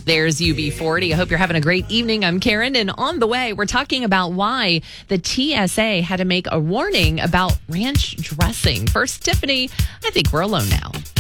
There's UB40. I hope you're having a great evening. I'm Karen, and on the way, we're talking about why the TSA had to make a warning about ranch dressing. First, Tiffany, I think we're alone now.